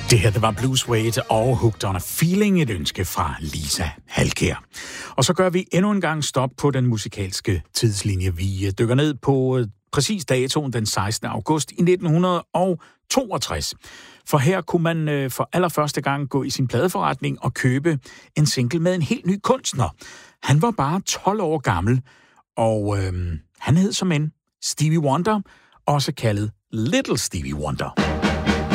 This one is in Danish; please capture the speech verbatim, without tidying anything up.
Det her, det var Blue Suede og Hooked on a Feeling, et ønske fra Lisa Halkær. Og så gør vi endnu en gang stop på den musikalske tidslinje. Vi dykker ned på præcis datoen den sekstende august i nitten toogtres. For her kunne man for allerførste gang gå i sin pladeforretning og købe en single med en helt ny kunstner. Han var bare tolv år gammel, og øhm, han hed som en Stevie Wonder, også kaldet Little Stevie Wonder.